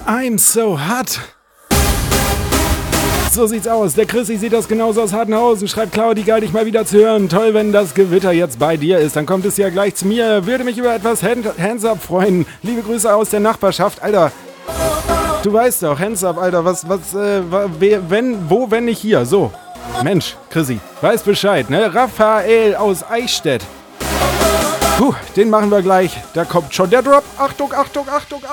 I'm so hot. So sieht's aus. Der Chrissy sieht das genauso aus Hartenhausen. Schreibt Claudi, geil, dich mal wieder zu hören. Toll, wenn das Gewitter jetzt bei dir ist. Dann kommt es ja gleich zu mir. Würde mich über etwas Hands up freuen. Liebe Grüße aus der Nachbarschaft. Alter, du weißt doch, Hands up, Alter. Wenn nicht hier? So. Mensch, Chrissy, weiß Bescheid, ne? Raphael aus Eichstätt. Puh, den machen wir gleich. Da kommt schon der Drop. Achtung, Achtung, Achtung, Achtung.